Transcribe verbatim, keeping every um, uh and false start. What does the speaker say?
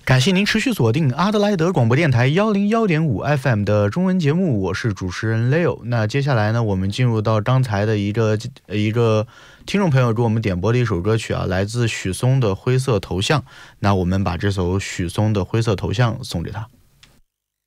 感谢您持续锁定阿德莱德广播电台幺零幺点五 F M 的中文节目，我是主持人 Leo。那接下来呢，我们进入到刚才的一个一个听众朋友给我们点播的一首歌曲啊，来自许嵩的《灰色头像》。那我们把这首许嵩的《灰色头像》送给他。